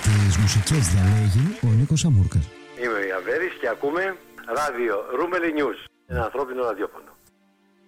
Τις μουσικές διαλέγει ο Νίκος Αμούρκας. Είμαι ο Ιαβέρης και ακούμε ράδιο Ρούμελι News, ένα ανθρώπινο ραδιόφωνο.